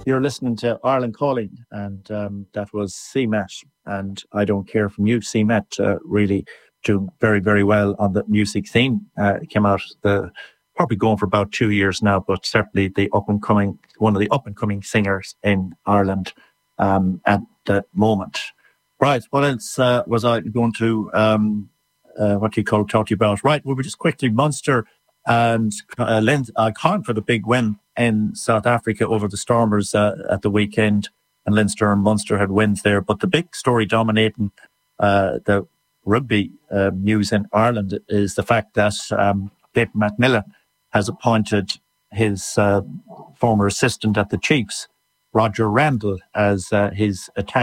You're listening to Ireland Calling, and that was CMAT. And I Don't Care from You. CMAT really doing very, very well on the music scene. It came out probably going for about 2 years now, but certainly one of the up and coming singers in Ireland at the moment. Right, what else was I going to talk to you about? Right, we were just quickly Munster and Caen for the big win in South Africa over the Stormers at the weekend, and Leinster and Munster had wins there. But the big story dominating the rugby news in Ireland is the fact that David McMillan has appointed his former assistant at the Chiefs, Roger Randall, as his attack